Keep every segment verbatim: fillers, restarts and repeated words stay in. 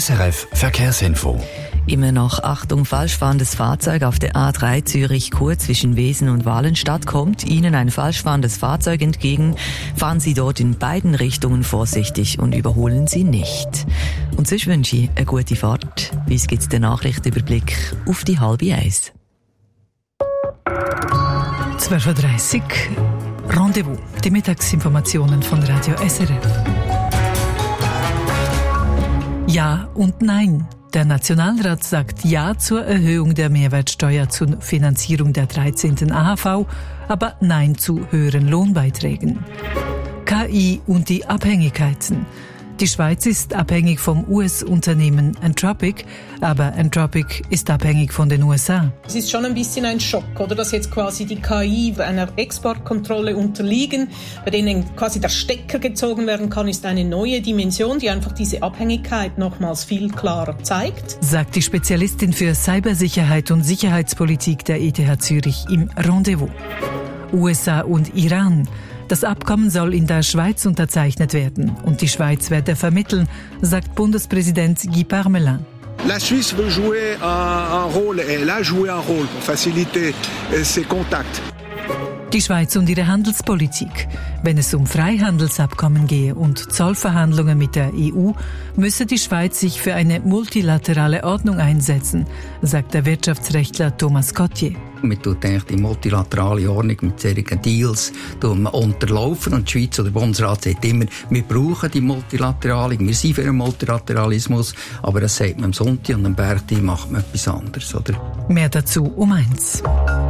S R F Verkehrsinfo. Immer noch Achtung, falsch fahrendes Fahrzeug auf der A drei Zürich-Chur zwischen Wesen und Walenstadt. Kommt Ihnen ein falsch fahrendes Fahrzeug entgegen, fahren Sie dort in beiden Richtungen vorsichtig und überholen Sie nicht. Und sonst wünsche ich eine gute Fahrt. Bis gibt's den Nachrichtenüberblick auf die halbe Eins. zwölf Uhr dreißig Rendezvous, die Mittagsinformationen von Radio S R F. Ja und nein. Der Nationalrat sagt Ja zur Erhöhung der Mehrwertsteuer zur Finanzierung der dreizehnten A H V, aber Nein zu höheren Lohnbeiträgen. K I und die Abhängigkeiten. Die Schweiz ist abhängig vom U S-Unternehmen Anthropic, aber Anthropic ist abhängig von den U S A. Es ist schon ein bisschen ein Schock, oder, dass jetzt quasi die K I einer Exportkontrolle unterliegen, bei denen quasi der Stecker gezogen werden kann, ist eine neue Dimension, die einfach diese Abhängigkeit nochmals viel klarer zeigt. Sagt die Spezialistin für Cybersicherheit und Sicherheitspolitik der E T H Zürich im Rendezvous. U S A und Iran. Das Abkommen soll in der Schweiz unterzeichnet werden und die Schweiz werde vermitteln, sagt Bundespräsident Guy Parmelin. La Suisse veut jouer un, un rôle, elle a joué un rôle pour faciliter ces contacts. Die Schweiz und ihre Handelspolitik. Wenn es um Freihandelsabkommen gehe und Zollverhandlungen mit der E U, müsse die Schweiz sich für eine multilaterale Ordnung einsetzen, sagt der Wirtschaftsrechtler Thomas Cottier. Man tut eigentlich die multilaterale Ordnung mit solchen Deals unterlaufen und die Schweiz oder der Bundesrat sagt immer, wir brauchen die Multilaterale, wir sind für einen Multilateralismus, aber das sagt man am Sonntag und am Berti macht man etwas anderes. Oder? Mehr dazu um eins.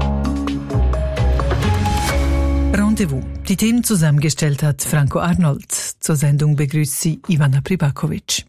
Rendezvous. Die Themen zusammengestellt hat Franco Arnold. Zur Sendung begrüßt sie Ivana Pribakovic.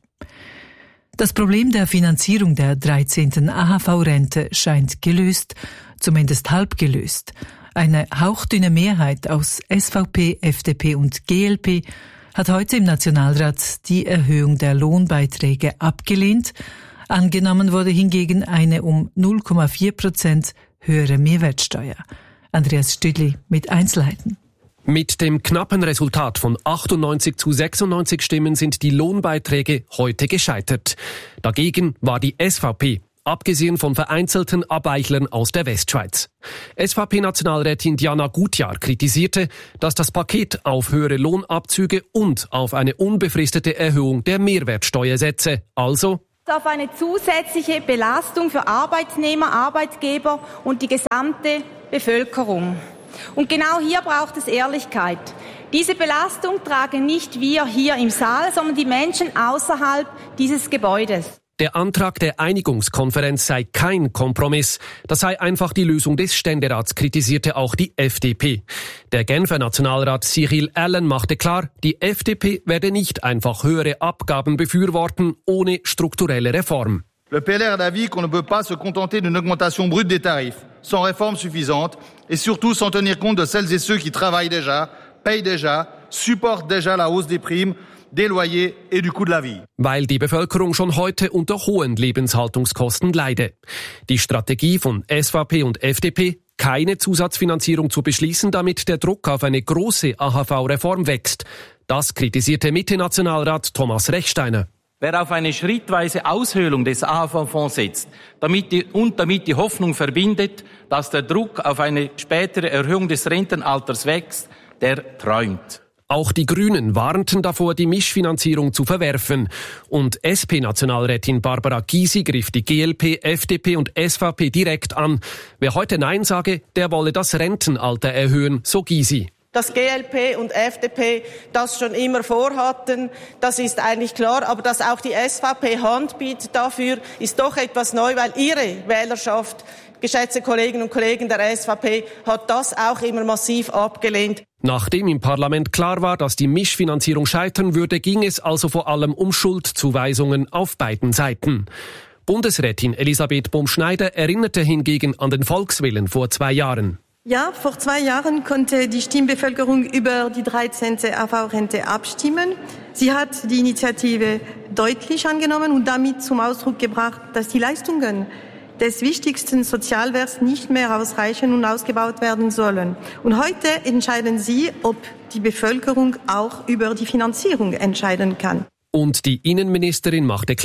Das Problem der Finanzierung der dreizehnten A H V-Rente scheint gelöst, zumindest halb gelöst. Eine hauchdünne Mehrheit aus S V P, F D P und G L P hat heute im Nationalrat die Erhöhung der Lohnbeiträge abgelehnt. Angenommen wurde hingegen eine um null Komma vier Prozent höhere Mehrwertsteuer. Andreas Stüdli mit Einzelheiten. Mit dem knappen Resultat von achtundneunzig zu sechsundneunzig Stimmen sind die Lohnbeiträge heute gescheitert. Dagegen war die S V P, abgesehen von vereinzelten Abweichlern aus der Westschweiz. S V P-Nationalrätin Diana Gutjahr kritisierte, dass das Paket auf höhere Lohnabzüge und auf eine unbefristete Erhöhung der Mehrwertsteuer setze. Also auf eine zusätzliche Belastung für Arbeitnehmer, Arbeitgeber und die gesamte Bevölkerung. Und genau hier braucht es Ehrlichkeit. Diese Belastung tragen nicht wir hier im Saal, sondern die Menschen außerhalb dieses Gebäudes. Der Antrag der Einigungskonferenz sei kein Kompromiss. Das sei einfach die Lösung des Ständerats, kritisierte auch die F D P. Der Genfer Nationalrat Cyril Allen machte klar, die F D P werde nicht einfach höhere Abgaben befürworten, ohne strukturelle Reform. Le P L R a d'avis qu'on ne peut pas se contenter d'une augmentation brute des tarifs, sans réforme suffisante et surtout sans tenir compte de celles et ceux qui travaillent déjà, payent déjà, supportent déjà la hausse des primes, des loyers et du coût de la vie. Weil die Bevölkerung schon heute unter hohen Lebenshaltungskosten leide. Die Strategie von S V P und F D P, keine Zusatzfinanzierung zu beschließen, damit der Druck auf eine große A H V-Reform wächst. Das kritisierte Mitte-Nationalrat Thomas Rechsteiner. Wer auf eine schrittweise Aushöhlung des A H V-Fonds setzt damit die, und damit die Hoffnung verbindet, dass der Druck auf eine spätere Erhöhung des Rentenalters wächst, der träumt. Auch die Grünen warnten davor, die Mischfinanzierung zu verwerfen. Und S P-Nationalrätin Barbara Gysi griff die G L P, F D P und S V P direkt an. Wer heute Nein sage, der wolle das Rentenalter erhöhen, so Gysi. Dass G L P und F D P das schon immer vorhatten, das ist eigentlich klar. Aber dass auch die S V P Hand bietet dafür, ist doch etwas neu, weil ihre Wählerschaft, geschätzte Kolleginnen und Kollegen der S V P, hat das auch immer massiv abgelehnt. Nachdem im Parlament klar war, dass die Mischfinanzierung scheitern würde, ging es also vor allem um Schuldzuweisungen auf beiden Seiten. Bundesrätin Elisabeth Bohm-Schneider erinnerte hingegen an den Volkswillen vor zwei Jahren. Ja, vor zwei Jahren konnte die Stimmbevölkerung über die dreizehnte A V-Rente abstimmen. Sie hat die Initiative deutlich angenommen und damit zum Ausdruck gebracht, dass die Leistungen des wichtigsten Sozialwerks nicht mehr ausreichen und ausgebaut werden sollen. Und heute entscheiden Sie, ob die Bevölkerung auch über die Finanzierung entscheiden kann. Und die Innenministerin machte klar,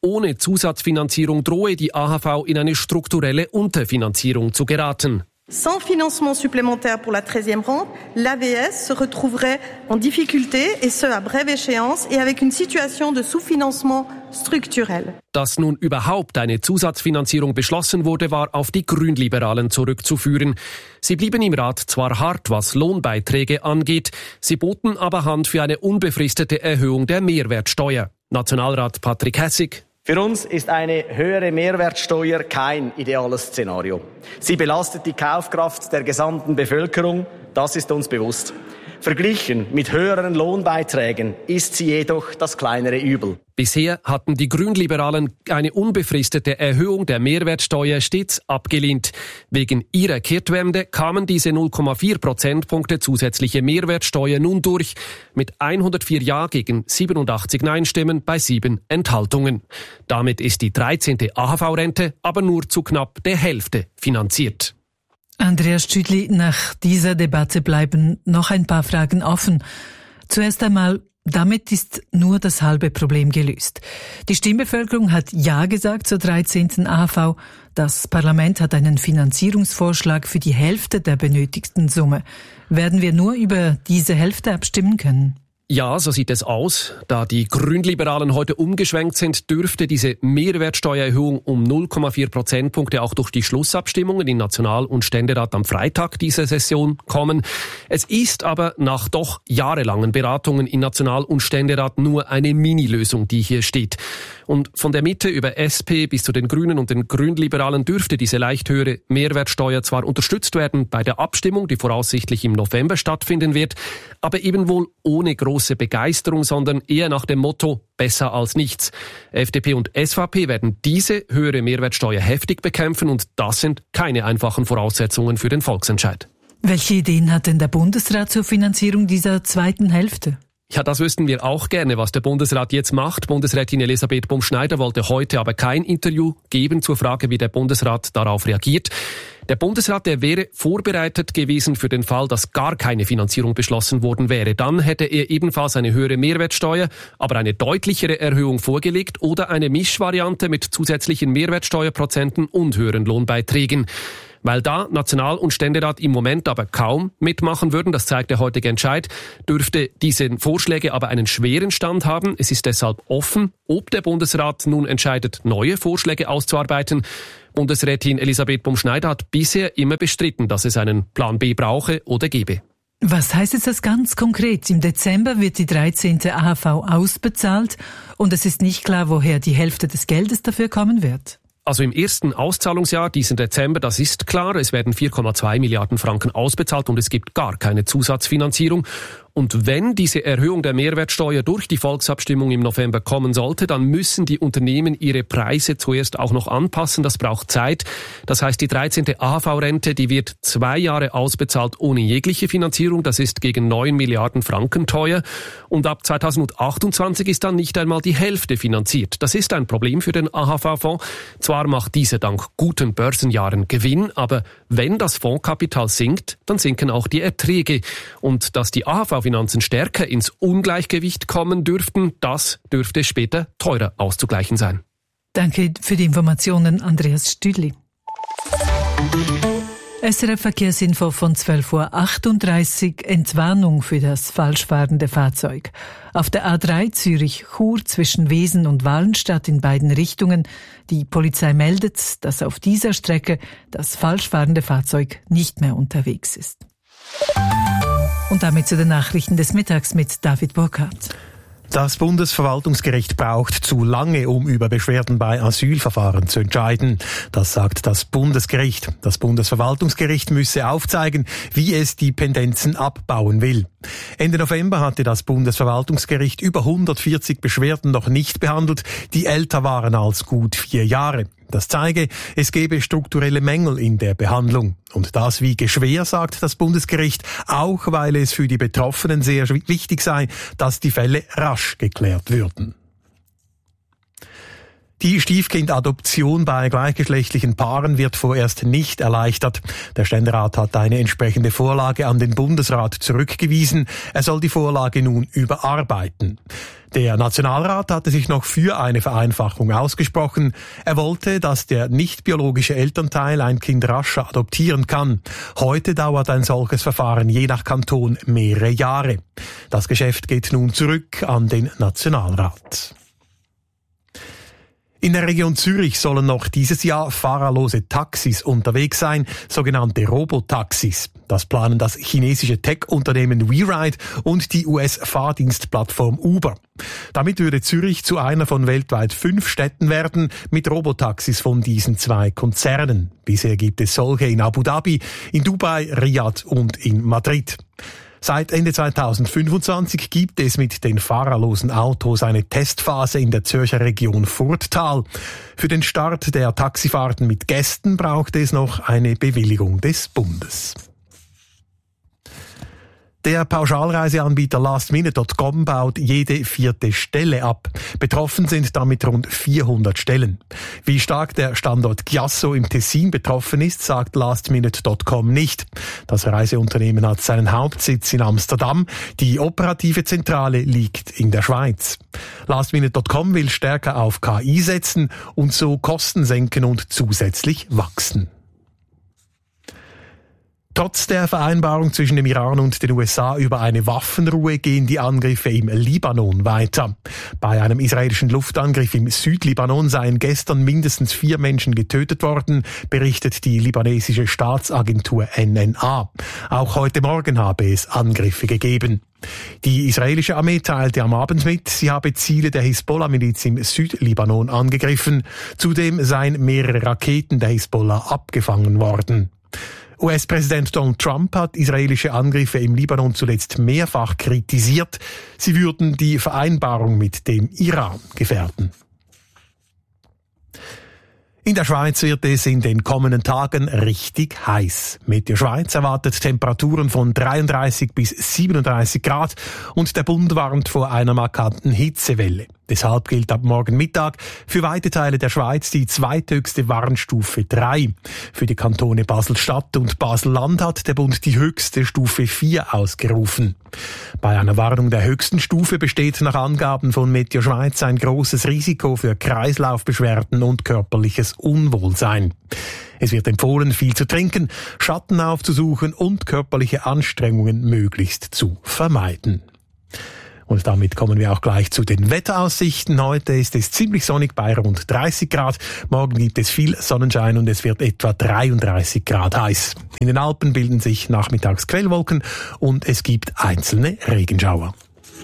ohne Zusatzfinanzierung drohe die A H V in eine strukturelle Unterfinanzierung zu geraten. Sans financement supplémentaire pour la treizième rente, l'A W S se retrouverait en difficulté, et ce à brève échéance, et avec une situation de sous-financement strukturell. Dass nun überhaupt eine Zusatzfinanzierung beschlossen wurde, war auf die Grünliberalen zurückzuführen. Sie blieben im Rat zwar hart, was Lohnbeiträge angeht, sie boten aber Hand für eine unbefristete Erhöhung der Mehrwertsteuer. Nationalrat Patrick Hässig. Für uns ist eine höhere Mehrwertsteuer kein ideales Szenario. Sie belastet die Kaufkraft der gesamten Bevölkerung, das ist uns bewusst. Verglichen mit höheren Lohnbeiträgen ist sie jedoch das kleinere Übel. Bisher hatten die Grünliberalen eine unbefristete Erhöhung der Mehrwertsteuer stets abgelehnt. Wegen ihrer Kehrtwende kamen diese null Komma vier Prozentpunkte zusätzliche Mehrwertsteuer nun durch, mit hundertvier Ja gegen siebenundachtzig Nein-Stimmen bei sieben Enthaltungen. Damit ist die dreizehnte A H V-Rente aber nur zu knapp der Hälfte finanziert. Andreas Stüdli, nach dieser Debatte bleiben noch ein paar Fragen offen. Zuerst einmal, damit ist nur das halbe Problem gelöst. Die Stimmbevölkerung hat Ja gesagt zur dreizehnten A H V. Das Parlament hat einen Finanzierungsvorschlag für die Hälfte der benötigten Summe. Werden wir nur über diese Hälfte abstimmen können? Ja, so sieht es aus. Da die Grünliberalen heute umgeschwenkt sind, dürfte diese Mehrwertsteuererhöhung um null Komma vier Prozentpunkte auch durch die Schlussabstimmungen in National- und Ständerat am Freitag dieser Session kommen. Es ist aber nach doch jahrelangen Beratungen in National- und Ständerat nur eine Mini-Lösung, die hier steht. Und von der Mitte über S P bis zu den Grünen und den Grünliberalen dürfte diese leicht höhere Mehrwertsteuer zwar unterstützt werden bei der Abstimmung, die voraussichtlich im November stattfinden wird, aber eben wohl ohne große Begeisterung, sondern eher nach dem Motto besser als nichts. F D P und S V P werden diese höhere Mehrwertsteuer heftig bekämpfen und das sind keine einfachen Voraussetzungen für den Volksentscheid. Welche Ideen hat denn der Bundesrat zur Finanzierung dieser zweiten Hälfte? Ja, das wüssten wir auch gerne, was der Bundesrat jetzt macht. Bundesrätin Elisabeth Bumschneider wollte heute aber kein Interview geben zur Frage, wie der Bundesrat darauf reagiert. Der Bundesrat, der wäre vorbereitet gewesen für den Fall, dass gar keine Finanzierung beschlossen worden wäre. Dann hätte er ebenfalls eine höhere Mehrwertsteuer, aber eine deutlichere Erhöhung vorgelegt oder eine Mischvariante mit zusätzlichen Mehrwertsteuerprozenten und höheren Lohnbeiträgen. Weil da National- und Ständerat im Moment aber kaum mitmachen würden, das zeigt der heutige Entscheid, dürfte diese Vorschläge aber einen schweren Stand haben. Es ist deshalb offen, ob der Bundesrat nun entscheidet, neue Vorschläge auszuarbeiten. Bundesrätin Elisabeth Bumschneider hat bisher immer bestritten, dass es einen Plan B brauche oder gebe. Was heißt jetzt das ganz konkret? Im Dezember wird die dreizehnte A H V ausbezahlt und es ist nicht klar, woher die Hälfte des Geldes dafür kommen wird. Also im ersten Auszahlungsjahr, diesen Dezember, das ist klar, es werden vier Komma zwei Milliarden Franken ausbezahlt und es gibt gar keine Zusatzfinanzierung. Und wenn diese Erhöhung der Mehrwertsteuer durch die Volksabstimmung im November kommen sollte, dann müssen die Unternehmen ihre Preise zuerst auch noch anpassen. Das braucht Zeit. Das heißt, die dreizehnte A H V-Rente, die wird zwei Jahre ausbezahlt ohne jegliche Finanzierung. Das ist gegen neun Milliarden Franken teuer. Und ab zweitausendachtundzwanzig ist dann nicht einmal die Hälfte finanziert. Das ist ein Problem für den A H V-Fonds. Zwar macht dieser dank guten Börsenjahren Gewinn, aber wenn das Fondskapital sinkt, dann sinken auch die Erträge. Und dass die A H V-Finanzen stärker ins Ungleichgewicht kommen dürften, das dürfte später teurer auszugleichen sein. Danke für die Informationen, Andreas Stüdli. S R F Verkehrsinfo von zwölf Uhr achtunddreißig, Entwarnung für das falsch fahrende Fahrzeug. Auf der A drei Zürich-Chur zwischen Wesen und Walenstadt in beiden Richtungen. Die Polizei meldet, dass auf dieser Strecke das falsch fahrende Fahrzeug nicht mehr unterwegs ist. Und damit zu den Nachrichten des Mittags mit David Burkhardt. Das Bundesverwaltungsgericht braucht zu lange, um über Beschwerden bei Asylverfahren zu entscheiden. Das sagt das Bundesgericht. Das Bundesverwaltungsgericht müsse aufzeigen, wie es die Pendenzen abbauen will. Ende November hatte das Bundesverwaltungsgericht über hundertvierzig Beschwerden noch nicht behandelt, die älter waren als gut vier Jahre. Das zeige, es gebe strukturelle Mängel in der Behandlung. Und das wiege schwer, sagt das Bundesgericht, auch weil es für die Betroffenen sehr wichtig sei, dass die Fälle rasch geklärt würden. Die Stiefkindadoption bei gleichgeschlechtlichen Paaren wird vorerst nicht erleichtert. Der Ständerat hat eine entsprechende Vorlage an den Bundesrat zurückgewiesen. Er soll die Vorlage nun überarbeiten. Der Nationalrat hatte sich noch für eine Vereinfachung ausgesprochen. Er wollte, dass der nicht biologische Elternteil ein Kind rascher adoptieren kann. Heute dauert ein solches Verfahren je nach Kanton mehrere Jahre. Das Geschäft geht nun zurück an den Nationalrat. In der Region Zürich sollen noch dieses Jahr fahrerlose Taxis unterwegs sein, sogenannte Robotaxis. Das planen das chinesische Tech-Unternehmen WeRide und die U S-Fahrdienstplattform Uber. Damit würde Zürich zu einer von weltweit fünf Städten werden mit Robotaxis von diesen zwei Konzernen. Bisher gibt es solche in Abu Dhabi, in Dubai, Riyadh und in Madrid. Seit Ende zweitausendfünfundzwanzig gibt es mit den fahrerlosen Autos eine Testphase in der Zürcher Region Furttal. Für den Start der Taxifahrten mit Gästen braucht es noch eine Bewilligung des Bundes. Der Pauschalreiseanbieter last minute Punkt com baut jede vierte Stelle ab. Betroffen sind damit rund vierhundert Stellen. Wie stark der Standort Chiasso im Tessin betroffen ist, sagt last minute Punkt com nicht. Das Reiseunternehmen hat seinen Hauptsitz in Amsterdam. Die operative Zentrale liegt in der Schweiz. last minute Punkt com will stärker auf K I setzen und so Kosten senken und zusätzlich wachsen. Trotz der Vereinbarung zwischen dem Iran und den U S A über eine Waffenruhe gehen die Angriffe im Libanon weiter. Bei einem israelischen Luftangriff im Südlibanon seien gestern mindestens vier Menschen getötet worden, berichtet die libanesische Staatsagentur N N A. Auch heute Morgen habe es Angriffe gegeben. Die israelische Armee teilte am Abend mit, sie habe Ziele der Hisbollah-Miliz im Südlibanon angegriffen. Zudem seien mehrere Raketen der Hisbollah abgefangen worden. U S-Präsident Donald Trump hat israelische Angriffe im Libanon zuletzt mehrfach kritisiert. Sie würden die Vereinbarung mit dem Iran gefährden. In der Schweiz wird es in den kommenden Tagen richtig heiß. Meteo Schweiz erwartet Temperaturen von dreiunddreißig bis siebenunddreißig Grad und der Bund warnt vor einer markanten Hitzewelle. Deshalb gilt ab morgen Mittag für weite Teile der Schweiz die zweithöchste Warnstufe drei. Für die Kantone Basel-Stadt und Basel-Land hat der Bund die höchste Stufe vier ausgerufen. Bei einer Warnung der höchsten Stufe besteht nach Angaben von Meteo Schweiz ein großes Risiko für Kreislaufbeschwerden und körperliches Unwohlsein. Es wird empfohlen, viel zu trinken, Schatten aufzusuchen und körperliche Anstrengungen möglichst zu vermeiden. Und damit kommen wir auch gleich zu den Wetteraussichten. Heute ist es ziemlich sonnig bei rund dreißig Grad. Morgen gibt es viel Sonnenschein und es wird etwa dreiunddreißig Grad heiß. In den Alpen bilden sich nachmittags Quellwolken und es gibt einzelne Regenschauer.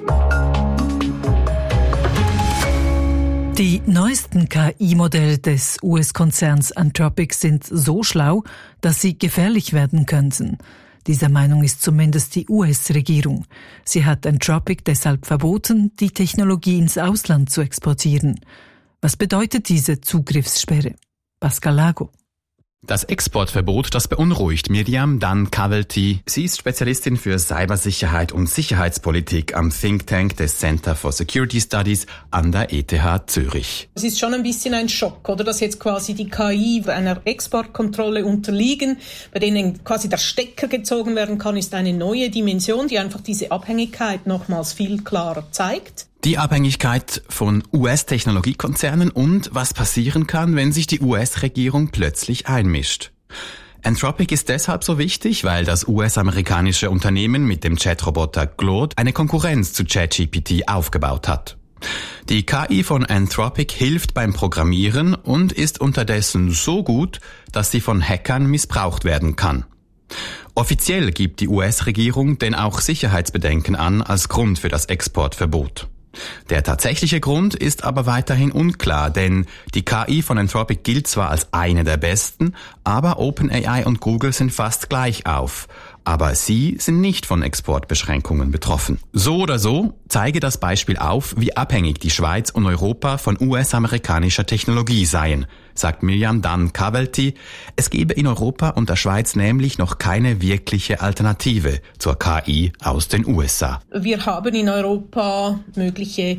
Die neuesten K I-Modelle des U S-Konzerns Anthropic sind so schlau, dass sie gefährlich werden könnten. Dieser Meinung ist zumindest die U S-Regierung. Sie hat Anthropic deshalb verboten, die Technologie ins Ausland zu exportieren. Was bedeutet diese Zugriffssperre? Pascal Lago. Das Exportverbot, das beunruhigt Miriam Dunn-Cavelty. Sie ist Spezialistin für Cybersicherheit und Sicherheitspolitik am Think Tank des Center for Security Studies an der E T H Zürich. Es ist schon ein bisschen ein Schock, oder, dass jetzt quasi die K I einer Exportkontrolle unterliegen, bei denen quasi der Stecker gezogen werden kann, ist eine neue Dimension, die einfach diese Abhängigkeit nochmals viel klarer zeigt. Die Abhängigkeit von U S-Technologiekonzernen und was passieren kann, wenn sich die U S-Regierung plötzlich einmischt. Anthropic ist deshalb so wichtig, weil das U S-amerikanische Unternehmen mit dem Chatroboter Claude eine Konkurrenz zu ChatGPT aufgebaut hat. Die K I von Anthropic hilft beim Programmieren und ist unterdessen so gut, dass sie von Hackern missbraucht werden kann. Offiziell gibt die U S-Regierung denn auch Sicherheitsbedenken an als Grund für das Exportverbot. Der tatsächliche Grund ist aber weiterhin unklar, denn die K I von Anthropic gilt zwar als eine der besten, aber OpenAI und Google sind fast gleich auf. Aber sie sind nicht von Exportbeschränkungen betroffen. So oder so zeige das Beispiel auf, wie abhängig die Schweiz und Europa von U S-amerikanischer Technologie seien, sagt Miriam Dunn-Cavelty. Es gebe in Europa und der Schweiz nämlich noch keine wirkliche Alternative zur K I aus den U S A. Wir haben in Europa mögliche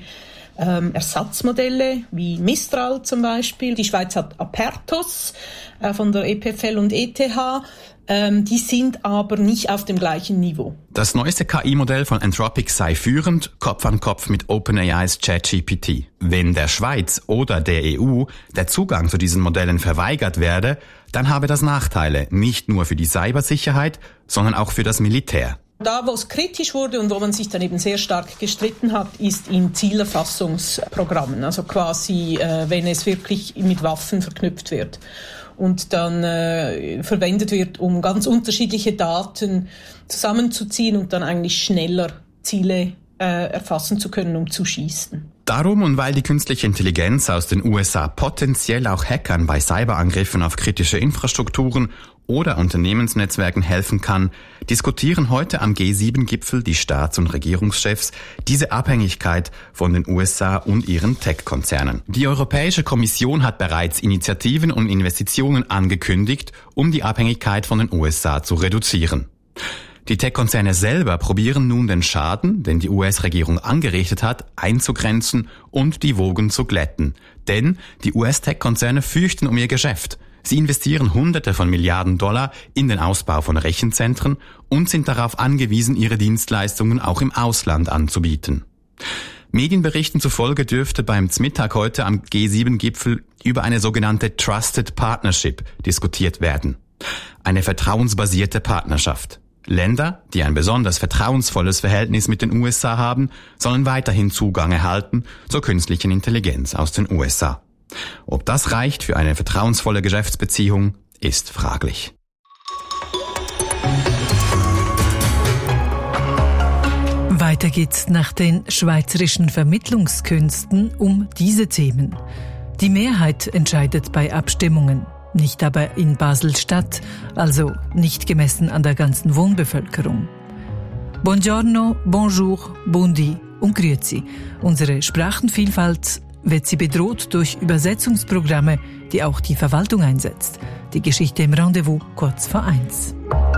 ähm, Ersatzmodelle wie Mistral zum Beispiel. Die Schweiz hat Apertos äh, von der E P F L und E T H. Ähm, die sind aber nicht auf dem gleichen Niveau. Das neueste K I-Modell von Anthropic sei führend, Kopf an Kopf mit OpenAIs ChatGPT. Wenn der Schweiz oder der E U der Zugang zu diesen Modellen verweigert werde, dann habe das Nachteile, nicht nur für die Cybersicherheit, sondern auch für das Militär. Da, wo es kritisch wurde und wo man sich dann eben sehr stark gestritten hat, ist in Zielerfassungsprogrammen. Also quasi, äh, wenn es wirklich mit Waffen verknüpft wird und dann äh, verwendet wird, um ganz unterschiedliche Daten zusammenzuziehen und dann eigentlich schneller Ziele äh, erfassen zu können, um zu schießen. Darum und weil die künstliche Intelligenz aus den U S A potenziell auch Hackern bei Cyberangriffen auf kritische Infrastrukturen oder Unternehmensnetzwerken helfen kann, diskutieren heute am G sieben Gipfel die Staats- und Regierungschefs diese Abhängigkeit von den U S A und ihren Tech-Konzernen. Die Europäische Kommission hat bereits Initiativen und Investitionen angekündigt, um die Abhängigkeit von den U S A zu reduzieren. Die Tech-Konzerne selber probieren nun den Schaden, den die U S-Regierung angerichtet hat, einzugrenzen und die Wogen zu glätten. Denn die U S-Tech-Konzerne fürchten um ihr Geschäft. Sie investieren Hunderte von Milliarden Dollar in den Ausbau von Rechenzentren und sind darauf angewiesen, ihre Dienstleistungen auch im Ausland anzubieten. Medienberichten zufolge dürfte beim Zmittag heute am G sieben Gipfel über eine sogenannte Trusted Partnership diskutiert werden. Eine vertrauensbasierte Partnerschaft. Länder, die ein besonders vertrauensvolles Verhältnis mit den U S A haben, sollen weiterhin Zugang erhalten zur künstlichen Intelligenz aus den U S A. Ob das reicht für eine vertrauensvolle Geschäftsbeziehung, ist fraglich. Weiter geht's nach den schweizerischen Vermittlungskünsten um diese Themen. Die Mehrheit entscheidet bei Abstimmungen, nicht aber in Basel-Stadt, also nicht gemessen an der ganzen Wohnbevölkerung. Buongiorno, bonjour, buondì und grüezi. Unsere Sprachenvielfalt wird sie bedroht durch Übersetzungsprogramme, die auch die Verwaltung einsetzt. Die Geschichte im Rendezvous kurz vor eins.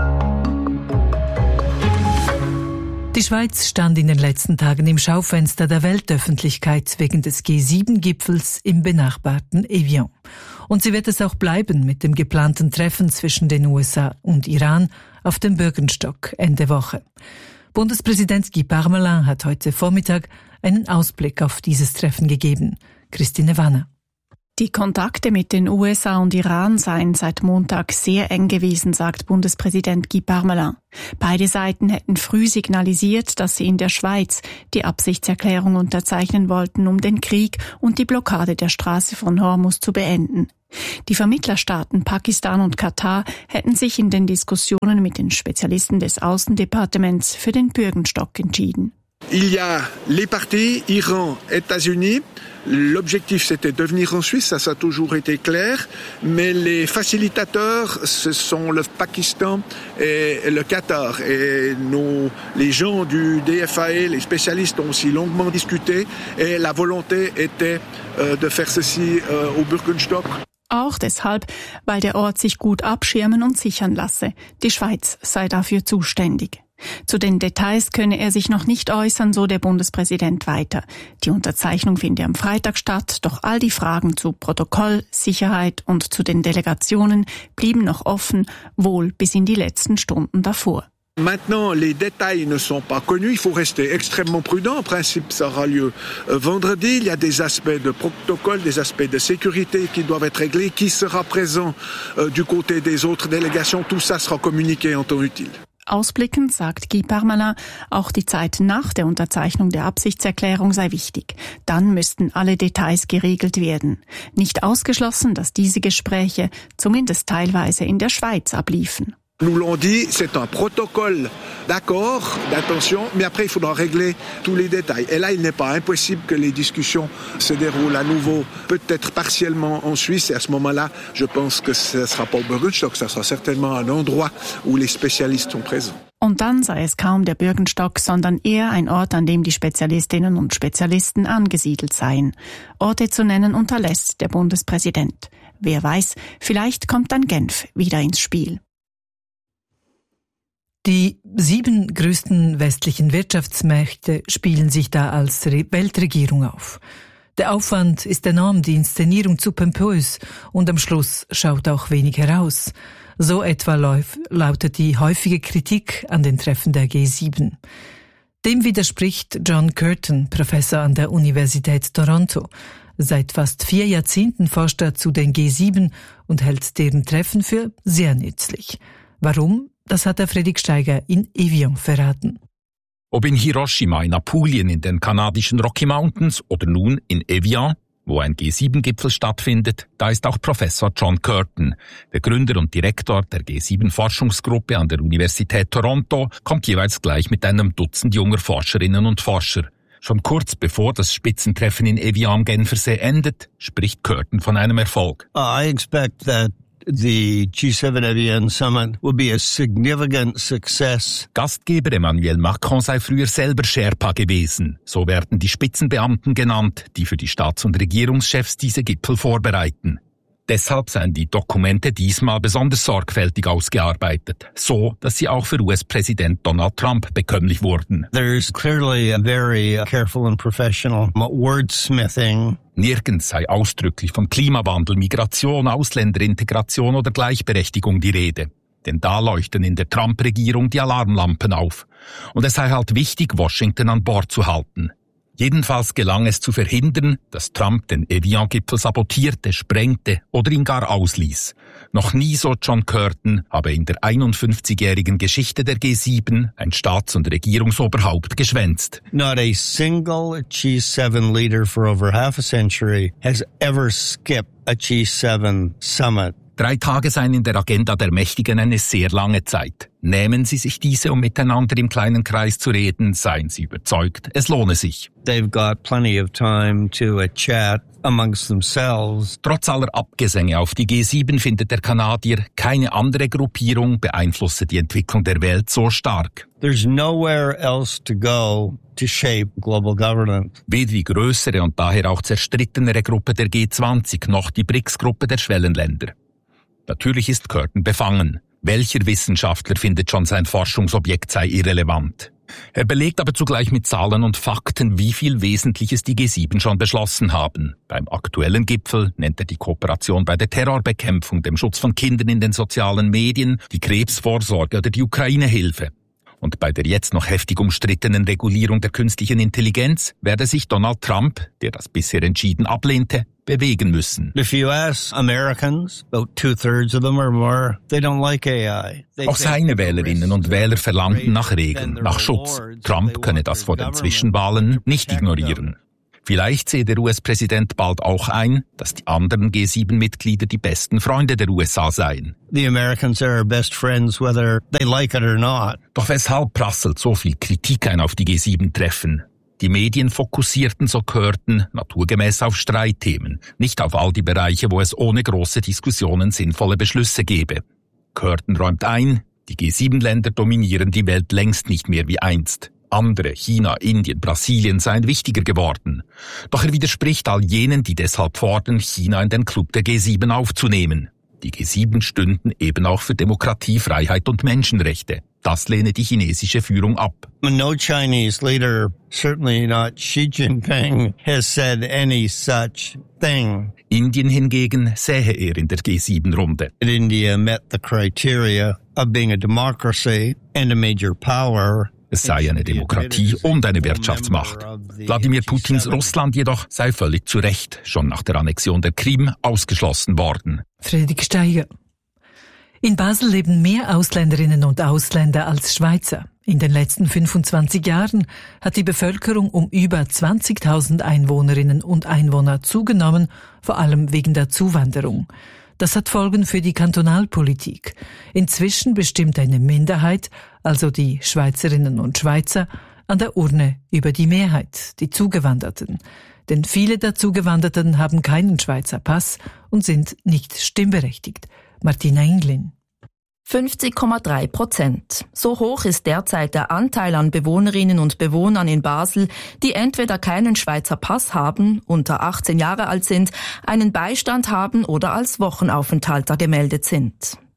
Die Schweiz stand in den letzten Tagen im Schaufenster der Weltöffentlichkeit wegen des G sieben Gipfels im benachbarten Evian. Und sie wird es auch bleiben mit dem geplanten Treffen zwischen den U S A und Iran auf dem Bürgenstock Ende Woche. Bundespräsident Guy Parmelin hat heute Vormittag einen Ausblick auf dieses Treffen gegeben. Christine Wanner. Die Kontakte mit den U S A und Iran seien seit Montag sehr eng gewesen, sagt Bundespräsident Guy Parmelin. Beide Seiten hätten früh signalisiert, dass sie in der Schweiz die Absichtserklärung unterzeichnen wollten, um den Krieg und die Blockade der Straße von Hormuz zu beenden. Die Vermittlerstaaten Pakistan und Katar hätten sich in den Diskussionen mit den Spezialisten des Außendepartements für den Bürgenstock entschieden. Il y a les partis, Iran, États-Unis. L'objectif, c'était de venir en Suisse, ça, ça a toujours été clair. Mais les facilitateurs, ce sont le Pakistan et le Qatar. Et nos, les gens du D F A E, les spécialistes ont aussi longuement discuté. Et la volonté était euh, de faire ceci euh, au Bürgenstock. Auch deshalb, weil der Ort sich gut abschirmen und sichern lasse. Die Schweiz sei dafür zuständig. Zu den Details könne er sich noch nicht äußern, so der Bundespräsident weiter. Die Unterzeichnung finde am Freitag statt, doch all die Fragen zu Protokoll, Sicherheit und zu den Delegationen blieben noch offen, wohl bis in die letzten Stunden davor. Maintenant, les détails ne sont pas connus. Il faut rester extrêmement prudent. En principe, ça aura lieu vendredi. Il y a des aspects de protocole, des aspects de sécurité qui doivent être réglés. Qui sera présent euh, du côté des autres délégations? Tout ça sera communiqué en temps utile. Ausblickend sagt Guy Parmelin, auch die Zeit nach der Unterzeichnung der Absichtserklärung sei wichtig. Dann müssten alle Details geregelt werden. Nicht ausgeschlossen, dass diese Gespräche zumindest teilweise in der Schweiz abliefen. Nous l'ont dit, c'est un protocole d'accord, d'attention, mais après il faudra régler tous les détails. Et là, il n'est pas impossible que les discussions se déroulent à nouveau, peut-être partiellement en Suisse. Et à ce moment-là, je pense que ce ne sera pas au Bürgenstock, ça sera certainement un endroit où les spécialistes sont présents. Und dann sei es kaum der Bürgenstock, sondern eher ein Ort, an dem die Spezialistinnen und Spezialisten angesiedelt seien. Orte zu nennen unterlässt der Bundespräsident. Wer weiß, vielleicht kommt dann Genf wieder ins Spiel. Die sieben größten westlichen Wirtschaftsmächte spielen sich da als Re- Weltregierung auf. Der Aufwand ist enorm, die Inszenierung zu pompös und am Schluss schaut auch wenig heraus. So etwa lauf, lautet die häufige Kritik an den Treffen der G sieben. Dem widerspricht John Curtin, Professor an der Universität Toronto. Seit fast vier Jahrzehnten forscht er zu den G sieben und hält deren Treffen für sehr nützlich. Warum? Das hat der Fredrik Steiger in Evian verraten. Ob in Hiroshima, in Apulien, in den kanadischen Rocky Mountains oder nun in Evian, wo ein G sieben Gipfel stattfindet, da ist auch Professor John Curtin, der Gründer und Direktor der G sieben Forschungsgruppe an der Universität Toronto, kommt jeweils gleich mit einem Dutzend junger Forscherinnen und Forscher. Schon kurz bevor das Spitzentreffen in Evian am Genfersee endet, spricht Curtin von einem Erfolg. I expect that the G seven Evian Summit will be a significant success. Gastgeber Emmanuel Macron sei früher selber Sherpa gewesen. So werden die Spitzenbeamten genannt, die für die Staats- und Regierungschefs diese Gipfel vorbereiten. Deshalb seien die Dokumente diesmal besonders sorgfältig ausgearbeitet, so dass sie auch für U S-Präsident Donald Trump bekömmlich wurden. There's clearly a very careful and professional wordsmithing. Nirgends sei ausdrücklich von Klimawandel, Migration, Ausländerintegration oder Gleichberechtigung die Rede. Denn da leuchten in der Trump-Regierung die Alarmlampen auf. Und es sei halt wichtig, Washington an Bord zu halten. Jedenfalls gelang es zu verhindern, dass Trump den Evian-Gipfel sabotierte, sprengte oder ihn gar ausließ. Noch nie, so John Curtin, habe in der einundfünfzigjährigen Geschichte der G sieben ein Staats- und Regierungsoberhaupt geschwänzt. Not a single G seven leader for over half a century has ever skipped a G seven summit. Drei Tage seien in der Agenda der Mächtigen eine sehr lange Zeit. Nehmen Sie sich diese, um miteinander im kleinen Kreis zu reden, seien Sie überzeugt, es lohne sich. They've got plenty of time to uh, chat amongst themselves. Trotz aller Abgesänge auf die G sieben findet der Kanadier, keine andere Gruppierung beeinflusse die Entwicklung der Welt so stark. There's nowhere else to go to shape global governance. Weder die größere und daher auch zerstrittenere Gruppe der G zwanzig noch die B R I C S-Gruppe der Schwellenländer. Natürlich ist Curtin befangen. Welcher Wissenschaftler findet schon, sein Forschungsobjekt sei irrelevant? Er belegt aber zugleich mit Zahlen und Fakten, wie viel Wesentliches die G sieben schon beschlossen haben. Beim aktuellen Gipfel nennt er die Kooperation bei der Terrorbekämpfung, dem Schutz von Kindern in den sozialen Medien, die Krebsvorsorge oder die Ukraine-Hilfe. Und bei der jetzt noch heftig umstrittenen Regulierung der künstlichen Intelligenz werde sich Donald Trump, der das bisher entschieden ablehnte, bewegen müssen. If you ask Americans, about two-thirds of them or more, they don't like A I. They Auch seine Wählerinnen und Wähler verlangten nach Regeln, nach Schutz. Trump könne das vor den Zwischenwahlen nicht ignorieren. Vielleicht sehe der U S-Präsident bald auch ein, dass die anderen G sieben Mitglieder die besten Freunde der U S A seien. The Americans are our best friends, whether they like it or not. Doch weshalb prasselt so viel Kritik ein auf die G sieben Treffen? Die Medien fokussierten, so Curtin, naturgemäß auf Streitthemen, nicht auf all die Bereiche, wo es ohne große Diskussionen sinnvolle Beschlüsse gäbe. Curtin räumt ein, die G sieben Länder dominieren die Welt längst nicht mehr wie einst. Andere, China, Indien, Brasilien, seien wichtiger geworden. Doch er widerspricht all jenen, die deshalb fordern, China in den Club der G sieben aufzunehmen. Die G sieben stünden eben auch für Demokratie, Freiheit und Menschenrechte. Das lehne die chinesische Führung ab. No Chinese leader, certainly not Xi Jinping, has said any such thing. Indien hingegen sähe er in der G sieben Runde. India met the criteria of being a democracy and a major power. Es sei eine Demokratie und eine Wirtschaftsmacht. Wladimir Putins Russland jedoch sei völlig zu Recht schon nach der Annexion der Krim ausgeschlossen worden. Fredrik Steiger. In Basel leben mehr Ausländerinnen und Ausländer als Schweizer. In den letzten fünfundzwanzig Jahren hat die Bevölkerung um über zwanzigtausend Einwohnerinnen und Einwohner zugenommen, vor allem wegen der Zuwanderung. Das hat Folgen für die Kantonalpolitik. Inzwischen bestimmt eine Minderheit, also die Schweizerinnen und Schweizer, an der Urne über die Mehrheit, die Zugewanderten. Denn viele der Zugewanderten haben keinen Schweizer Pass und sind nicht stimmberechtigt. Martina Inglin. fünfzig Komma drei Prozent. So hoch ist derzeit der Anteil an Bewohnerinnen und Bewohnern in Basel, die entweder keinen Schweizer Pass haben, unter achtzehn Jahre alt sind, einen Beistand haben oder als Wochenaufenthalter gemeldet sind.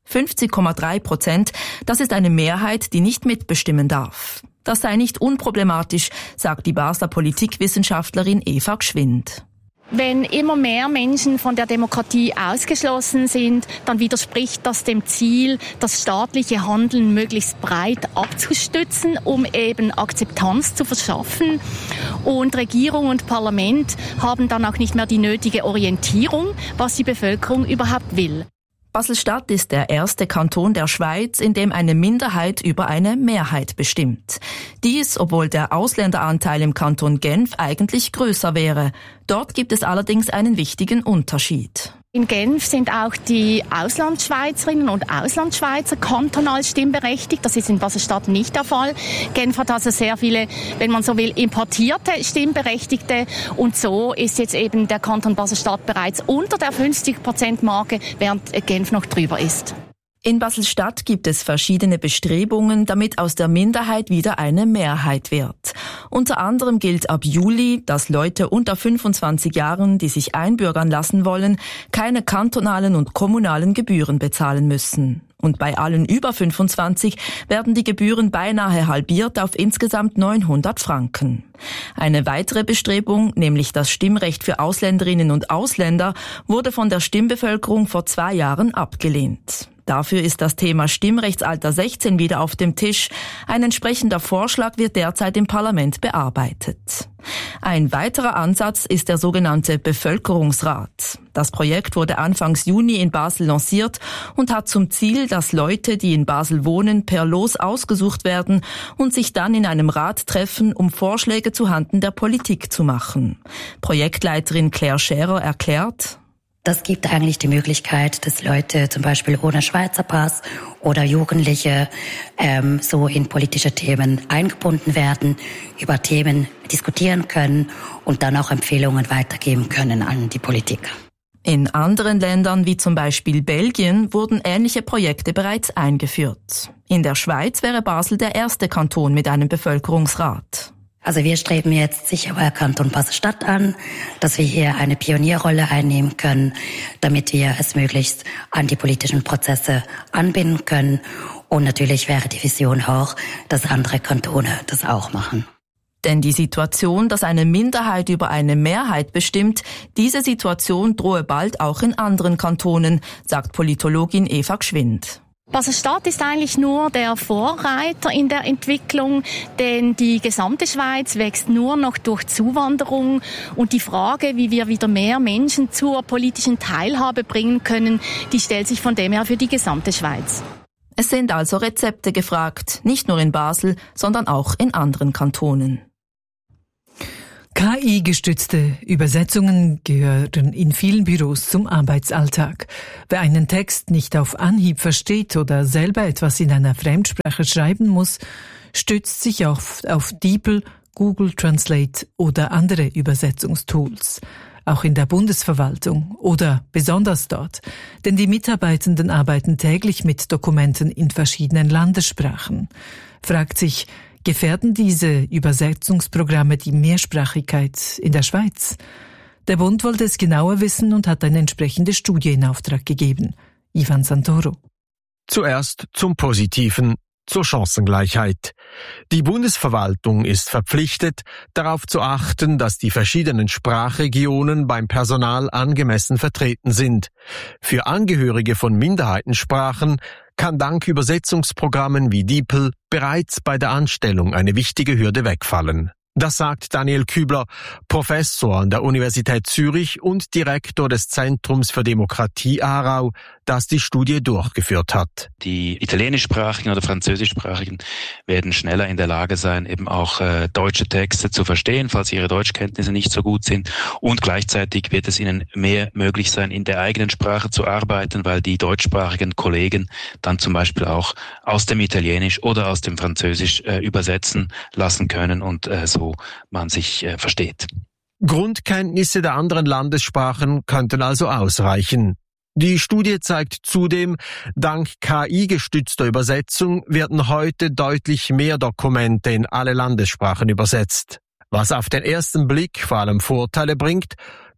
fünfzig Komma drei Prozent, das ist eine Mehrheit, die nicht mitbestimmen darf. Das sei nicht unproblematisch, sagt die Basler Politikwissenschaftlerin Eva Gschwind. Wenn immer mehr Menschen von der Demokratie ausgeschlossen sind, dann widerspricht das dem Ziel, das staatliche Handeln möglichst breit abzustützen, um eben Akzeptanz zu verschaffen. Und Regierung und Parlament haben dann auch nicht mehr die nötige Orientierung, was die Bevölkerung überhaupt will. Basel-Stadt ist der erste Kanton der Schweiz, in dem eine Minderheit über eine Mehrheit bestimmt. Dies, obwohl der Ausländeranteil im Kanton Genf eigentlich größer wäre. Dort gibt es allerdings einen wichtigen Unterschied. In Genf sind auch die Auslandschweizerinnen und Auslandschweizer kantonal stimmberechtigt. Das ist in Basel-Stadt nicht der Fall. Genf hat also sehr viele, wenn man so will, importierte Stimmberechtigte. Und so ist jetzt eben der Kanton Basel-Stadt bereits unter der fünfzig Prozent Marke, während Genf noch drüber ist. In Basel-Stadt gibt es verschiedene Bestrebungen, damit aus der Minderheit wieder eine Mehrheit wird. Unter anderem gilt ab Juli, dass Leute unter fünfundzwanzig Jahren, die sich einbürgern lassen wollen, keine kantonalen und kommunalen Gebühren bezahlen müssen. Und bei allen über fünfundzwanzig werden die Gebühren beinahe halbiert auf insgesamt neunhundert Franken. Eine weitere Bestrebung, nämlich das Stimmrecht für Ausländerinnen und Ausländer, wurde von der Stimmbevölkerung vor zwei Jahren abgelehnt. Dafür ist das Thema Stimmrechtsalter sechzehn wieder auf dem Tisch. Ein entsprechender Vorschlag wird derzeit im Parlament bearbeitet. Ein weiterer Ansatz ist der sogenannte Bevölkerungsrat. Das Projekt wurde Anfangs Juni in Basel lanciert und hat zum Ziel, dass Leute, die in Basel wohnen, per Los ausgesucht werden und sich dann in einem Rat treffen, um Vorschläge zuhanden der Politik zu machen. Projektleiterin Claire Scherer erklärt: Das gibt eigentlich die Möglichkeit, dass Leute zum Beispiel ohne Schweizer Pass oder Jugendliche ähm, so in politische Themen eingebunden werden, über Themen diskutieren können und dann auch Empfehlungen weitergeben können an die Politik. In anderen Ländern, wie zum Beispiel Belgien, wurden ähnliche Projekte bereits eingeführt. In der Schweiz wäre Basel der erste Kanton mit einem Bevölkerungsrat. Also wir streben jetzt sicher bei Kanton Basel-Stadt an, dass wir hier eine Pionierrolle einnehmen können, damit wir es möglichst an die politischen Prozesse anbinden können. Und natürlich wäre die Vision auch, dass andere Kantone das auch machen. Denn die Situation, dass eine Minderheit über eine Mehrheit bestimmt, diese Situation drohe bald auch in anderen Kantonen, sagt Politologin Eva Gschwind. Basel-Stadt ist eigentlich nur der Vorreiter in der Entwicklung, denn die gesamte Schweiz wächst nur noch durch Zuwanderung und die Frage, wie wir wieder mehr Menschen zur politischen Teilhabe bringen können, die stellt sich von dem her für die gesamte Schweiz. Es sind also Rezepte gefragt, nicht nur in Basel, sondern auch in anderen Kantonen. K I-gestützte Übersetzungen gehören in vielen Büros zum Arbeitsalltag. Wer einen Text nicht auf Anhieb versteht oder selber etwas in einer Fremdsprache schreiben muss, stützt sich auf, auf DeepL, Google Translate oder andere Übersetzungstools. Auch in der Bundesverwaltung oder besonders dort. Denn die Mitarbeitenden arbeiten täglich mit Dokumenten in verschiedenen Landessprachen. Fragt sich, gefährden diese Übersetzungsprogramme die Mehrsprachigkeit in der Schweiz? Der Bund wollte es genauer wissen und hat eine entsprechende Studie in Auftrag gegeben. Ivan Santoro. Zuerst zum Positiven, zur Chancengleichheit. Die Bundesverwaltung ist verpflichtet, darauf zu achten, dass die verschiedenen Sprachregionen beim Personal angemessen vertreten sind. Für Angehörige von Minderheitensprachen kann dank Übersetzungsprogrammen wie DeepL bereits bei der Anstellung eine wichtige Hürde wegfallen. Das sagt Daniel Kübler, Professor an der Universität Zürich und Direktor des Zentrums für Demokratie Aarau, das die Studie durchgeführt hat. Die italienischsprachigen oder französischsprachigen werden schneller in der Lage sein, eben auch äh, deutsche Texte zu verstehen, falls ihre Deutschkenntnisse nicht so gut sind. Und gleichzeitig wird es ihnen mehr möglich sein, in der eigenen Sprache zu arbeiten, weil die deutschsprachigen Kollegen dann zum Beispiel auch aus dem Italienisch oder aus dem Französisch äh, übersetzen lassen können und äh, so man sich äh, versteht. Grundkenntnisse der anderen Landessprachen könnten also ausreichen. Die Studie zeigt zudem, dank K I-gestützter Übersetzung werden heute deutlich mehr Dokumente in alle Landessprachen übersetzt. Was auf den ersten Blick vor allem Vorteile bringt,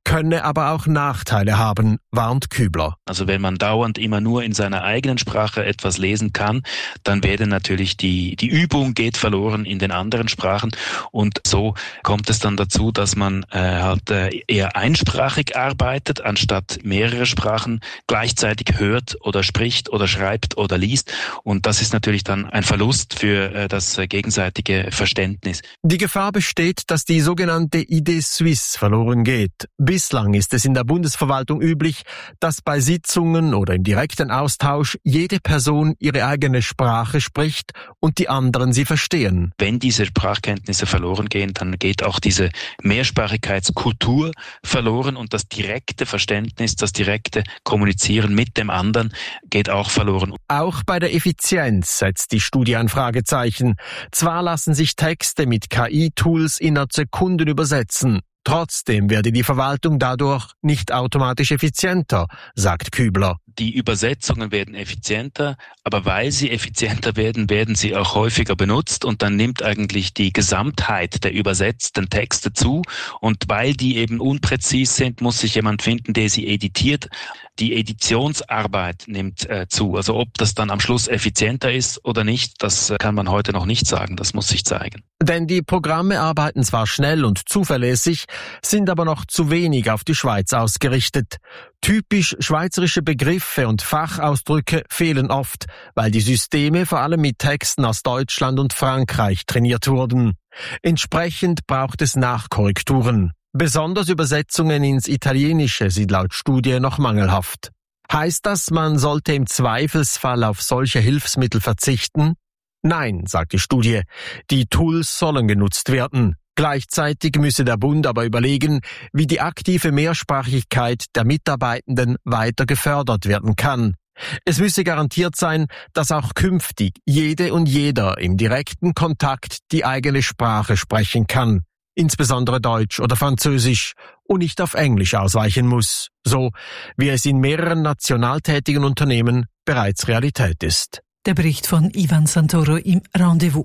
könne aber auch Nachteile haben, warnt Kübler. Also wenn man dauernd immer nur in seiner eigenen Sprache etwas lesen kann, dann werde natürlich die, die Übung geht verloren in den anderen Sprachen und so kommt es dann dazu, dass man äh, halt äh, eher einsprachig arbeitet, anstatt mehrere Sprachen gleichzeitig hört oder spricht oder schreibt oder liest und das ist natürlich dann ein Verlust für äh, das äh, gegenseitige Verständnis. Die Gefahr besteht, dass die sogenannte Idée Suisse verloren geht. Bislang ist es in der Bundesverwaltung üblich, dass bei Sitzungen oder im direkten Austausch jede Person ihre eigene Sprache spricht und die anderen sie verstehen. Wenn diese Sprachkenntnisse verloren gehen, dann geht auch diese Mehrsprachigkeitskultur verloren und das direkte Verständnis, das direkte Kommunizieren mit dem anderen geht auch verloren. Auch bei der Effizienz setzt die Studie ein Fragezeichen. Zwar lassen sich Texte mit K I-Tools innerhalb Sekunden übersetzen. Trotzdem werde die Verwaltung dadurch nicht automatisch effizienter, sagt Kübler. Die Übersetzungen werden effizienter, aber weil sie effizienter werden, werden sie auch häufiger benutzt und dann nimmt eigentlich die Gesamtheit der übersetzten Texte zu und weil die eben unpräzis sind, muss sich jemand finden, der sie editiert. Die Editionsarbeit nimmt äh, zu. Also ob das dann am Schluss effizienter ist oder nicht, das äh, kann man heute noch nicht sagen. Das muss sich zeigen. Denn die Programme arbeiten zwar schnell und zuverlässig, sind aber noch zu wenig auf die Schweiz ausgerichtet. Typisch schweizerische Begriffe und Fachausdrücke fehlen oft, weil die Systeme vor allem mit Texten aus Deutschland und Frankreich trainiert wurden. Entsprechend braucht es Nachkorrekturen. Besonders Übersetzungen ins Italienische sind laut Studie noch mangelhaft. Heißt das, man sollte im Zweifelsfall auf solche Hilfsmittel verzichten? Nein, sagt die Studie. Die Tools sollen genutzt werden. Gleichzeitig müsse der Bund aber überlegen, wie die aktive Mehrsprachigkeit der Mitarbeitenden weiter gefördert werden kann. Es müsse garantiert sein, dass auch künftig jede und jeder im direkten Kontakt die eigene Sprache sprechen kann, insbesondere Deutsch oder Französisch, und nicht auf Englisch ausweichen muss, so wie es in mehreren national tätigen Unternehmen bereits Realität ist. Der Bericht von Ivan Santoro im Rendezvous.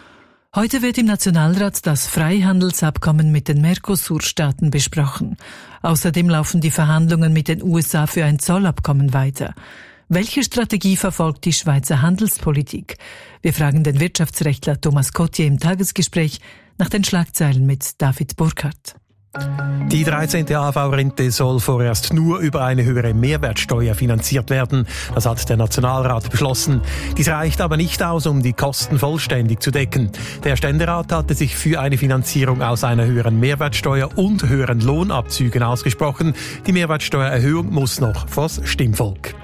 Heute wird im Nationalrat das Freihandelsabkommen mit den Mercosur-Staaten besprochen. Außerdem laufen die Verhandlungen mit den U S A für ein Zollabkommen weiter. Welche Strategie verfolgt die Schweizer Handelspolitik? Wir fragen den Wirtschaftsrechtler Thomas Cottier im Tagesgespräch nach den Schlagzeilen mit David Burkhardt. Die dreizehnte A H V-Rente soll vorerst nur über eine höhere Mehrwertsteuer finanziert werden. Das hat der Nationalrat beschlossen. Dies reicht aber nicht aus, um die Kosten vollständig zu decken. Der Ständerat hatte sich für eine Finanzierung aus einer höheren Mehrwertsteuer und höheren Lohnabzügen ausgesprochen. Die Mehrwertsteuererhöhung muss noch vors Stimmvolk.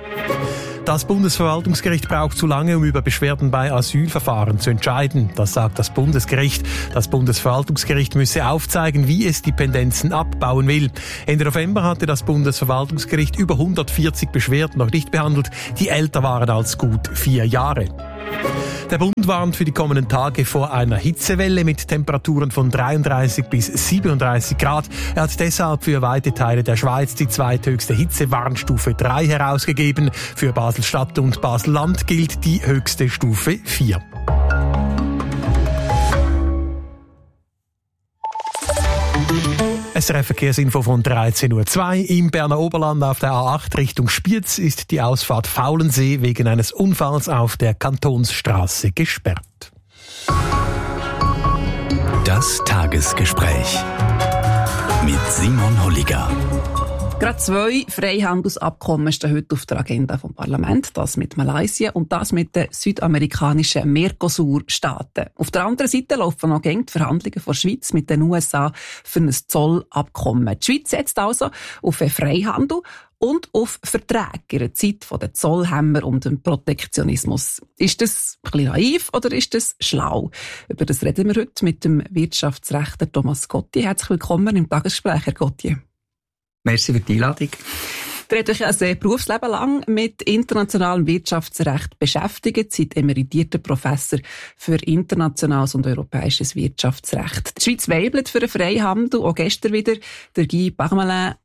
Das Bundesverwaltungsgericht braucht zu lange, um über Beschwerden bei Asylverfahren zu entscheiden. Das sagt das Bundesgericht. Das Bundesverwaltungsgericht müsse aufzeigen, wie es die Pendenzen abbauen will. Ende November hatte das Bundesverwaltungsgericht über hundertvierzig Beschwerden noch nicht behandelt, die älter waren als gut vier Jahre. Der Bund warnt für die kommenden Tage vor einer Hitzewelle mit Temperaturen von dreiunddreißig bis siebenunddreißig Grad. Er hat deshalb für weite Teile der Schweiz die zweithöchste Hitzewarnstufe drei herausgegeben. Für Basel-Stadt und Basel-Land gilt die höchste Stufe vier. S R F-Verkehrsinfo von dreizehn Uhr zwei. Im Berner Oberland auf der A acht Richtung Spiez ist die Ausfahrt Faulensee wegen eines Unfalls auf der Kantonsstraße gesperrt. Das Tagesgespräch mit Simon Holliger. Gerade zwei Freihandelsabkommen stehen heute auf der Agenda vom Parlament. Das mit Malaysia und das mit den südamerikanischen Mercosur-Staaten. Auf der anderen Seite laufen noch gängig die Verhandlungen von der Schweiz mit den U S A für ein Zollabkommen. Die Schweiz setzt also auf einen Freihandel und auf Verträge in der Zeit der Zollhämmer und dem Protektionismus. Ist das ein bisschen naiv oder ist das schlau? Über das reden wir heute mit dem Wirtschaftsrechtler Thomas Cottier. Herzlich willkommen im Tagesgespräch, Herr Cottier. Merci für die Einladung. Ihr habt euch ein Berufsleben lang mit internationalem Wirtschaftsrecht beschäftigt, seid emeritierter Professor für internationales und europäisches Wirtschaftsrecht. Die Schweiz weibelt für den Freihandel, auch gestern wieder. Der Guy Parmelin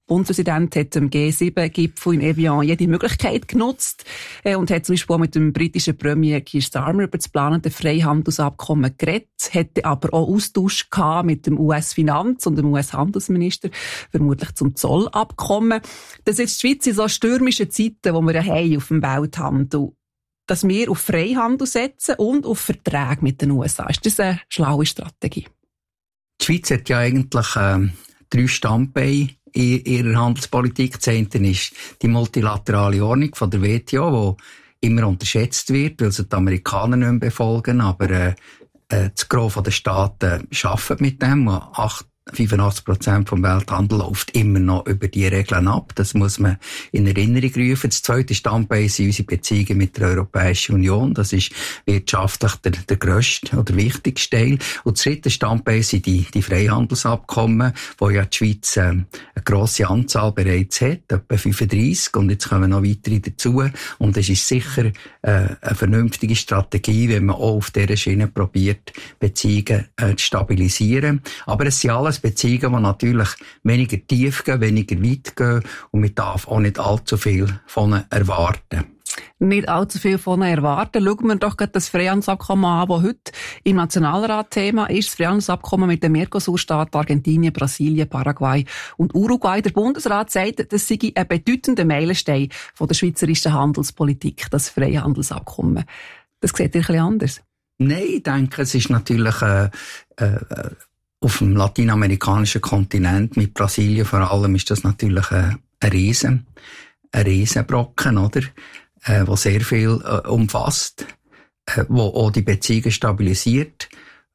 Bundespräsident hat am G sieben Gipfel in Evian jede Möglichkeit genutzt äh, und hat zum Beispiel auch mit dem britischen Premier Keir Starmer über das geplante Freihandelsabkommen geredet, hätte aber auch Austausch gehabt mit dem U S-Finanz- und dem U S-Handelsminister, vermutlich zum Zollabkommen. Das ist die Schweiz in so stürmischen Zeiten, die wir ja haben auf dem Welthandel, dass wir auf Freihandel setzen und auf Verträge mit den U S A. Ist das eine schlaue Strategie? Die Schweiz hat ja eigentlich äh, drei Standbeine in ihrer Handelspolitik. Das eine ist die multilaterale Ordnung von der W T O, die immer unterschätzt wird, weil sie die Amerikaner nicht mehr befolgen, aber äh, das Gros der Staaten arbeitet mit dem. Acht fünfundachtzig Prozent vom Welthandel läuft immer noch über die Regeln ab. Das muss man in Erinnerung rufen. Das zweite Standbein sind unsere Beziehungen mit der Europäischen Union. Das ist wirtschaftlich der, der grösste oder wichtigste Teil. Und das dritte Standbein sind die, die Freihandelsabkommen, wo ja die Schweiz äh, eine grosse Anzahl bereits hat, etwa fünfunddreissig. Und jetzt kommen noch weitere dazu. Und es ist sicher äh, eine vernünftige Strategie, wenn man auch auf dieser Schiene probiert, Beziehungen äh, zu stabilisieren. Aber es sind alles Beziehungen, die natürlich weniger tief gehen, weniger weit gehen und man darf auch nicht allzu viel von ihnen erwarten. Nicht allzu viel von ihnen erwarten. Schauen wir doch gerade das Freihandelsabkommen an, das heute im Nationalrat Thema ist. Das Freihandelsabkommen mit den Mercosur-Staaten Argentinien, Brasilien, Paraguay und Uruguay. Der Bundesrat sagt, das sei ein bedeutender Meilenstein von der schweizerischen Handelspolitik, das Freihandelsabkommen. Das sieht ihr ein bisschen anders? Nein, ich denke, es ist natürlich äh, äh, auf dem lateinamerikanischen Kontinent, mit Brasilien vor allem, ist das natürlich ein, ein Riesen, ein Riesenbrocken, oder? Äh, wo sehr viel äh, umfasst, äh, wo auch die Beziehungen stabilisiert,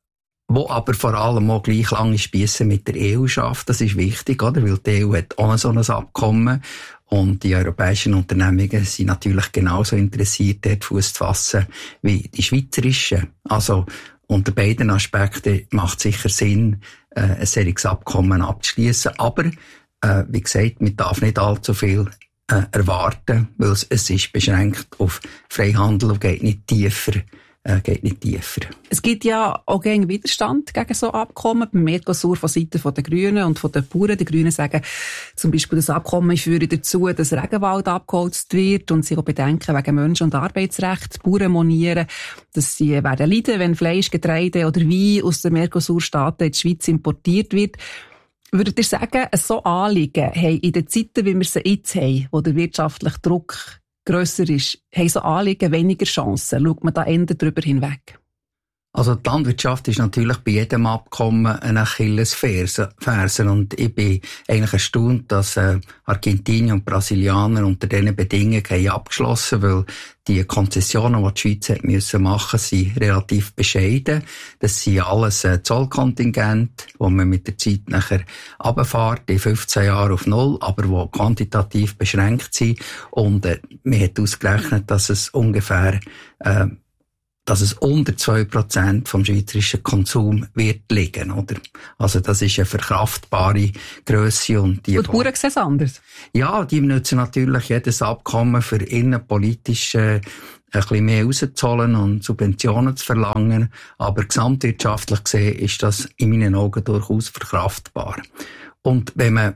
wo aber vor allem auch gleich lange Spiesse mit der E U schafft. Das ist wichtig, oder? Weil die E U hat auch so ein Abkommen und die europäischen Unternehmungen sind natürlich genauso interessiert, dort Fuß zu fassen, wie die schweizerischen. Also unter beiden Aspekten macht sicher Sinn, äh, ein solches Abkommen abzuschließen. Aber, äh, wie gesagt, man darf nicht allzu viel äh, erwarten, weil es, es ist beschränkt auf Freihandel und geht nicht tiefer. Äh, geht nicht tiefer. Es gibt ja auch gegen Widerstand gegen so Abkommen. Beim Mercosur von Seiten der Grünen und von den Bauern. Die Grünen sagen zum Beispiel, das Abkommen führe dazu, dass Regenwald abgeholzt wird und sie auch bedenken wegen Menschen- und Arbeitsrecht. Die Bauern monieren, dass sie werden leiden, wenn Fleisch, Getreide oder Wein aus den Mercosur-Staaten in die Schweiz importiert wird. Würdet ihr sagen, so Anliegen haben in den Zeiten, wie wir sie jetzt haben, wo der wirtschaftliche Druck grösser ist, haben so Anliegen weniger Chancen? Schaut man da eher drüber hinweg? Also die Landwirtschaft ist natürlich bei jedem Abkommen ein Achillesferse. Und ich bin eigentlich erstaunt, dass äh, Argentinier und Brasilianer unter diesen Bedingungen haben abgeschlossen, weil die Konzessionen, die die Schweiz hat müssen machen, sind relativ bescheiden. Das sind alles äh, Zollkontingente, wo man mit der Zeit nachher runterfährt, in fünfzehn Jahren auf null, aber die quantitativ beschränkt sind. Und äh, man hat ausgerechnet, dass es ungefähr äh, dass es unter zwei Prozent vom schweizerischen Konsum wird liegen, oder? Also das ist eine verkraftbare Grösse. Und die, und die Bauern sehen es anders? Ja, die nutzen natürlich jedes Abkommen für innenpolitisch äh, ein bisschen mehr rauszuholen und Subventionen zu verlangen. Aber gesamtwirtschaftlich gesehen ist das in meinen Augen durchaus verkraftbar. Und wenn man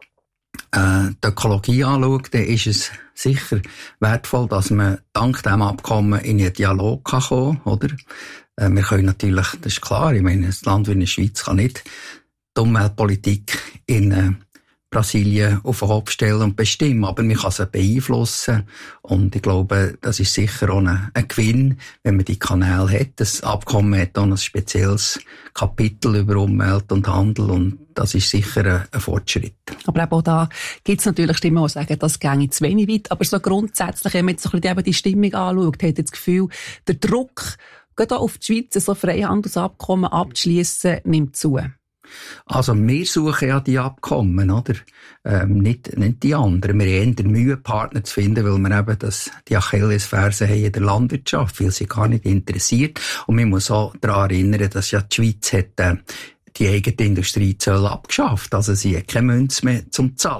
äh, die Ökologie anschaut, dann ist es sicher wertvoll, dass man dank diesem Abkommen in einen Dialog kann kommen, oder? Äh, wir können natürlich, das ist klar, ich meine, ein Land wie die Schweiz kann nicht die Umweltpolitik in äh, Brasilien auf den Kopf stellen und bestimmen, aber man kann sie beeinflussen und ich glaube, das ist sicher auch ein, ein Gewinn, wenn man die Kanäle hat. Das Abkommen hat auch ein spezielles Kapitel über Umwelt und Handel und das ist sicher ein, ein Fortschritt. Aber auch da gibt es natürlich Stimmen, die sagen, das ginge zu wenig weit, aber so grundsätzlich, wenn man jetzt so ein bisschen die Stimmung anschaut, hat das Gefühl, der Druck, gerade auch auf die Schweiz so Freihandelsabkommen abzuschliessen, nimmt zu. Also wir suchen ja die Abkommen, oder? Ähm, nicht, nicht die anderen. Wir haben eher Mühe, Partner zu finden, weil wir eben das, die Achillesferse haben in der Landwirtschaft, weil sie gar nicht interessiert. Und man muss auch daran erinnern, dass ja die Schweiz hat, äh, die eigene Industriezölle abgeschafft. Also sie hat keine Münze mehr zum Zahlen.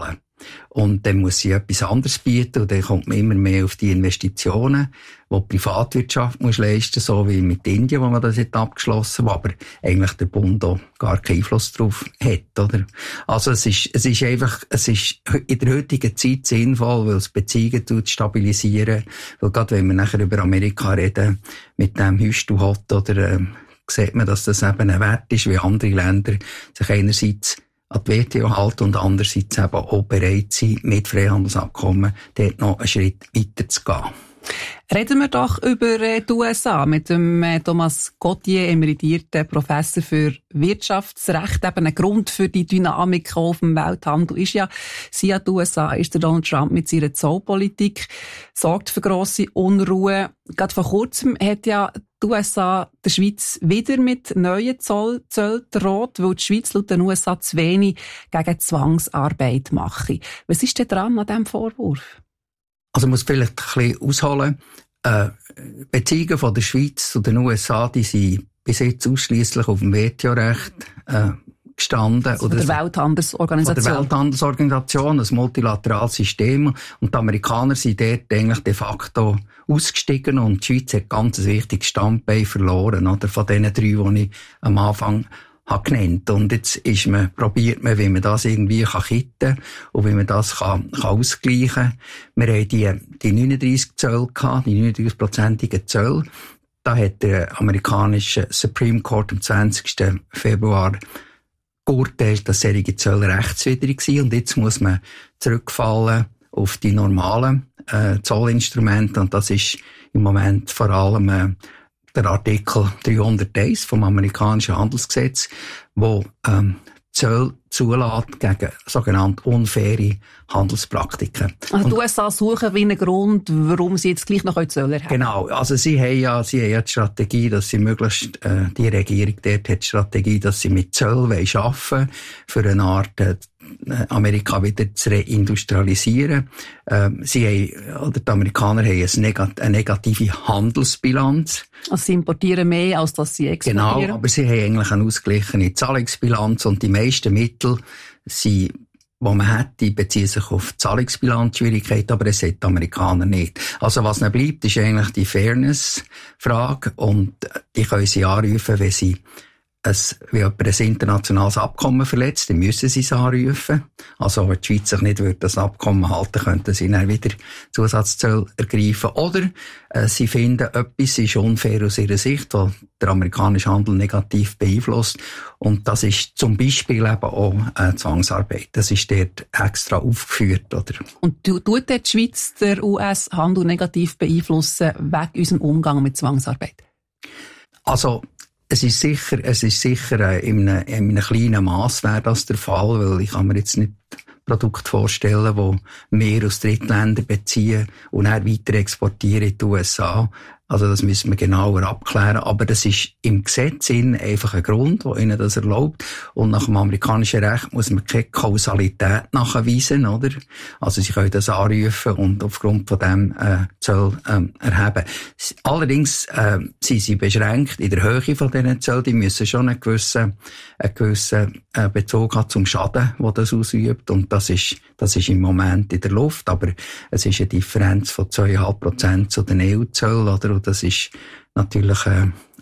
Und dann muss sie etwas anderes bieten und dann kommt man immer mehr auf die Investitionen, die die Privatwirtschaft muss leisten, so wie mit Indien, wo man das jetzt abgeschlossen hat, aber eigentlich der Bund auch gar keinen Einfluss drauf hat, oder? Also es ist, es ist einfach, es ist in der heutigen Zeit sinnvoll, weil es Beziehungen tut, stabilisieren, weil gerade wenn wir nachher über Amerika reden, mit dem Hüst hat, oder, äh, sieht man, dass das eben ein Wert ist, wie andere Länder sich einerseits an die W T O halten und andererseits eben auch bereit sind, mit Freihandelsabkommen dort noch einen Schritt weiter zu gehen. Reden wir doch über die U S A mit dem Thomas Gauthier, emeritierten Professor für Wirtschaftsrecht. Eben ein Grund für die Dynamik auf dem Welthandel ist ja, siehe die U S A, ist der Donald Trump mit seiner Zollpolitik, sorgt für grosse Unruhe. Gerade vor kurzem hat ja die U S A der Schweiz wieder mit neuen Zollzöllen droht, weil die Schweiz laut den U S A zu wenig gegen Zwangsarbeit mache. Was ist denn dran an diesem Vorwurf? Also, man muss vielleicht ein bisschen ausholen. Äh, Beziehungen von der Schweiz zu den U S A, die sind bis jetzt ausschliesslich auf dem W T O-Recht äh, gestanden. Also von der Welthandelsorganisation. Von der Welthandelsorganisation, ein multilaterales System. Und die Amerikaner sind dort eigentlich de facto ausgestiegen und die Schweiz hat ganz ein wichtiges Standbein verloren, oder? Von den drei, die ich am Anfang habe genannt. Und jetzt ist man, probiert man, wie man das irgendwie kann kitten und wie man das kann, kann ausgleichen kann. Wir haben die, die neununddreissig Zölle gehabt, die neununddreissig-prozentigen Zölle. Da hat der amerikanische Supreme Court am zwanzigsten Februar geurteilt, dass solche Zölle rechtswidrig sind. Und jetzt muss man zurückfallen auf die normalen äh, Zollinstrumente. Und das ist im Moment vor allem äh, der Artikel dreihunderteins vom amerikanischen Handelsgesetz, wo ähm, Zölle zulässt gegen sogenannte unfaire Handelspraktiken. Also die U S A suchen wie einen Grund, warum sie jetzt gleich noch Zölle haben. Genau, also sie haben ja, sie haben ja die Strategie, dass sie möglichst, äh, die Regierung dort hat die Strategie, dass sie mit Zöllen arbeiten wollen, für eine Art äh, Amerika wieder zu reindustrialisieren. Ähm, sie haben, oder die Amerikaner haben eine, negat- eine negative Handelsbilanz. Also sie importieren mehr, als dass sie exportieren. Genau, aber sie haben eigentlich eine ausgeglichene Zahlungsbilanz und die meisten Mittel, sie, die man hat, die beziehen sich auf Zahlungsbilanzschwierigkeiten, aber es hat die Amerikaner nicht. Also was noch bleibt, ist eigentlich die Fairness-Frage und die können sie anrufen, wenn sie Es, wenn jemand ein internationales Abkommen verletzt, dann müssen sie es anrufen. Also, wenn die Schweiz sich nicht würde das Abkommen halten, könnten sie dann wieder Zusatzzölle ergreifen. Oder äh, sie finden, etwas ist unfair aus ihrer Sicht, was der amerikanische Handel negativ beeinflusst. Und das ist zum Beispiel eben auch äh, Zwangsarbeit. Das ist dort extra aufgeführt. Oder? Und tut die Schweiz der U S-Handel negativ beeinflussen wegen unserem Umgang mit Zwangsarbeit? Also, Es ist sicher, es ist sicher, äh, in einem, in einem kleinen Maß wäre das der Fall, weil ich kann mir jetzt nicht Produkte vorstellen, die wir aus Drittländern beziehen und dann weiter exportieren in die U S A. Also das müssen wir genauer abklären. Aber das ist im Gesetz einfach ein Grund, der ihnen das erlaubt. Und nach dem amerikanischen Recht muss man keine Kausalität nachweisen, oder? Also sie können das anrufen und aufgrund von dem äh, Zoll ähm, erheben. Allerdings äh, sind sie beschränkt in der Höhe von diesen Zöllen. Die müssen schon einen gewissen, einen gewissen äh, Bezug haben zum Schaden, den das ausübt. Und das ist, das ist im Moment in der Luft. Aber es ist eine Differenz von zwei Komma fünf Prozent zu den E U-Zöllen, oder? Und das ist natürlich äh,